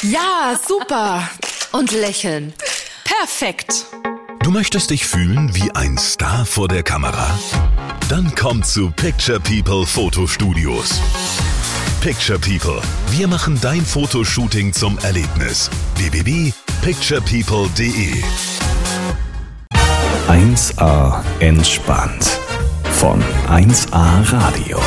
Ja, super. Und lächeln. Perfekt. Du möchtest dich fühlen wie ein Star vor der Kamera? Dann komm zu Picture People Fotostudios. Picture People. Wir machen dein Fotoshooting zum Erlebnis. www.picturepeople.de 1A entspannt von 1A Radio.